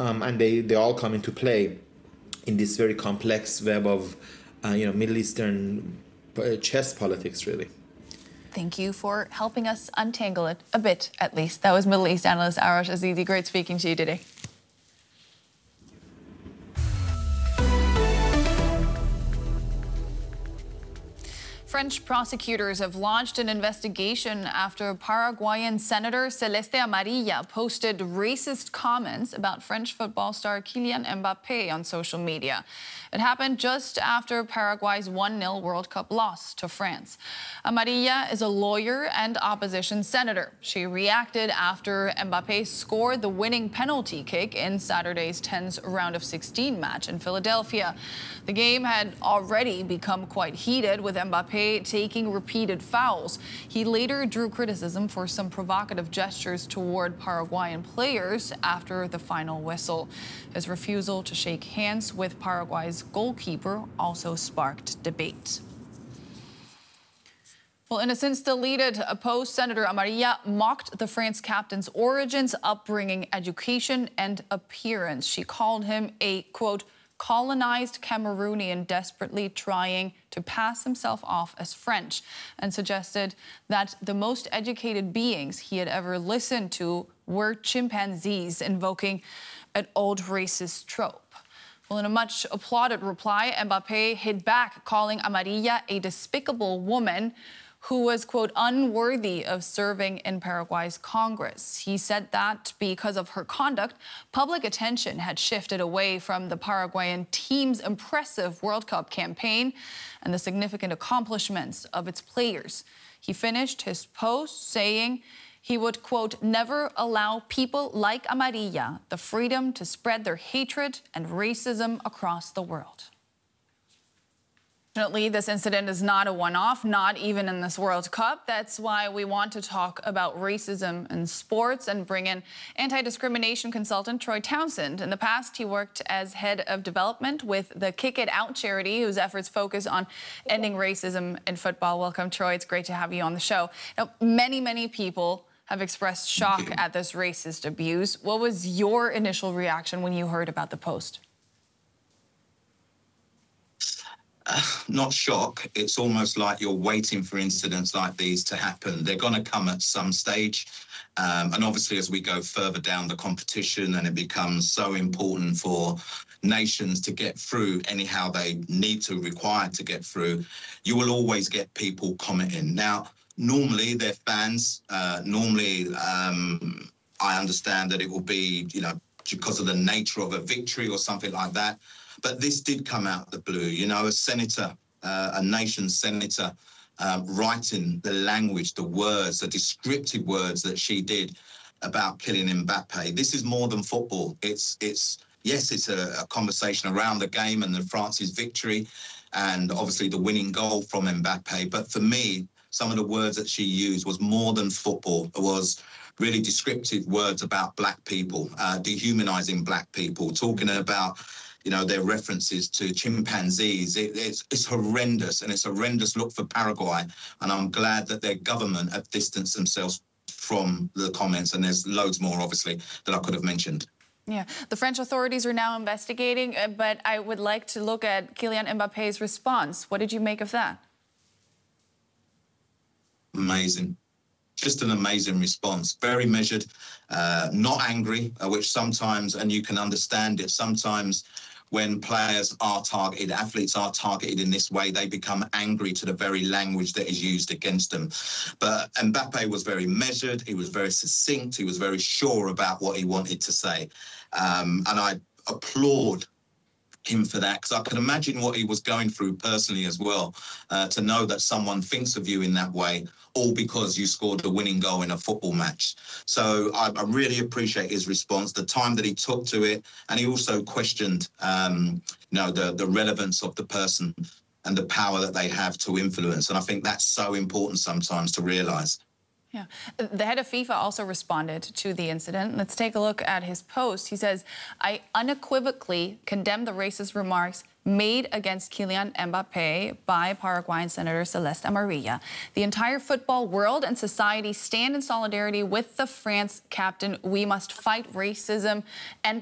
and they all come into play in this very complex web of Middle Eastern chess politics, really. Thank you for helping us untangle it a bit, at least. That was Middle East analyst Arash Azizi. Great speaking to you today. French prosecutors have launched an investigation after Paraguayan Senator Celeste Amarilla posted racist comments about French football star Kylian Mbappé on social media. It happened just after Paraguay's 1-0 World Cup loss to France. Amarilla is a lawyer and opposition senator. She reacted after Mbappé scored the winning penalty kick in Saturday's 10's round of 16 match in Philadelphia. The game had already become quite heated, with Mbappé taking repeated fouls. He later drew criticism for some provocative gestures toward Paraguayan players after the final whistle. His refusal to shake hands with Paraguay's goalkeeper also sparked debate. Well, in a since deleted post, Senator Amarilla mocked the France captain's origins, upbringing, education, and appearance. She called him a, quote, colonized Cameroonian desperately trying to pass himself off as French, and suggested that the most educated beings he had ever listened to were chimpanzees, invoking an old racist trope. Well, in a much applauded reply, Mbappé hit back, calling Amarilla a despicable woman who was, quote, unworthy of serving in Paraguay's Congress. He said that because of her conduct, public attention had shifted away from the Paraguayan team's impressive World Cup campaign and the significant accomplishments of its players. He finished his post saying he would, quote, never allow people like Amarilla the freedom to spread their hatred and racism across the world. Fortunately, this incident is not a one-off, not even in this World Cup. That's why we want to talk about racism in sports and bring in anti-discrimination consultant Troy Townsend. In the past, he worked as head of development with the Kick It Out charity, whose efforts focus on ending racism in football. Welcome, Troy. It's great to have you on the show. Now, many people have expressed shock at this racist abuse. What was your initial reaction when you heard about the post? Not shock. It's almost like you're waiting for incidents like these to happen. They're going to come at some stage. And obviously, as we go further down the competition and it becomes so important for nations to get through anyhow they need to, require to get through, you will always get people commenting. Now, normally they're fans. I understand that it will be, because of the nature of a victory or something like that. But this did come out of the blue. A senator, a nation's senator, writing the language, the words, the descriptive words that she did about Kylian Mbappé. This is more than football. It's a conversation around the game and France's victory, and obviously the winning goal from Mbappé. But for me, some of the words that she used was more than football. It was really descriptive words about black people, dehumanizing black people, talking about their references to chimpanzees. It's horrendous, and it's a horrendous look for Paraguay. And I'm glad that their government have distanced themselves from the comments, and there's loads more, obviously, that I could have mentioned. Yeah, the French authorities are now investigating, but I would like to look at Kylian Mbappe's response. What did you make of that? Amazing. Just an amazing response. Very measured, not angry, which sometimes, and you can understand it, sometimes when players are targeted, athletes are targeted in this way, they become angry to the very language that is used against them. But Mbappé was very measured, he was very succinct, he was very sure about what he wanted to say. And I applaud him for that, because I can imagine what he was going through personally as well, to know that someone thinks of you in that way, all because you scored the winning goal in a football match. So I really appreciate his response, the time that he took to it, and he also questioned, the relevance of the person and the power that they have to influence. And I think that's so important sometimes to realise. Yeah. The head of FIFA also responded to the incident. Let's take a look at his post. He says, I unequivocally condemn the racist remarks made against Kylian Mbappé by Paraguayan Senator Celeste Amarilla. The entire football world and society stand in solidarity with the France captain. We must fight racism and